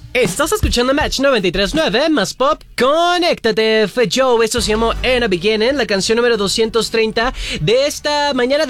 Estás escuchando Match 93.9, más pop, conéctate. Fue Joe, esto se llamó In a Beginning, la canción número 230 de esta mañana